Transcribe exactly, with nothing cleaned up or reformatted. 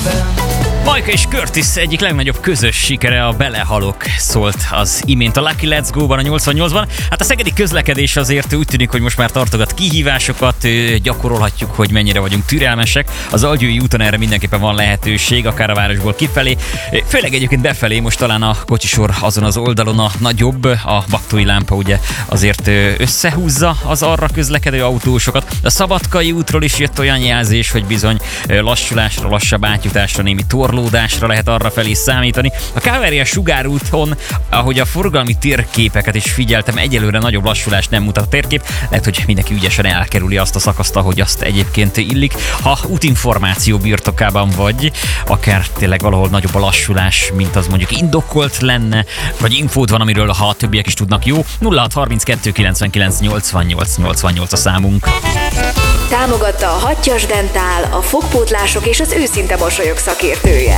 Majka és Curtis egyik legnagyobb közös sikere, a Belehalok szólt az imént a Lucky Let's Go-ban, a nyolcvannyolcban. Hát a szegedi közlekedés azért úgy tűnik, hogy most már tartogat kihívásokat, gyakorolhatjuk, hogy mennyire vagyunk türelmesek. Az Algyői úton erre mindenképpen van lehetőség, akár a városból kifelé. Főleg egyébként befelé most talán a kocsisor azon az oldalon a nagyobb, a baktói lámpa ugye azért összehúzza az arra közlekedő autósokat. A Szabadkai útról is jött olyan jelzés, hogy bizony lassulásra, lassabb átjutásra, némi torlódásra lehet arra felé számítani. A Káveria Sugárúton, ahogy a forgalmi térképeket is figyeltem, egyelőre nagyobb lassulást nem mutat a térkép. Lehet, hogy mindenki ügyesen elkerüli azt a szakaszt, ahogy azt egyébként illik. Ha útinformáció birtokában vagy, akár tényleg valahol nagyobb a lassulás, mint az mondjuk indokolt lenne, vagy infód van, amiről ha a többiek is tudnak, jó. nulla hat harminckettő kilencvenkilenc nyolcvannyolc nyolcvannyolc a számunk. Támogatta a Hattyas Dentál, a fogpótlások és az őszinte mosolyok szakértője.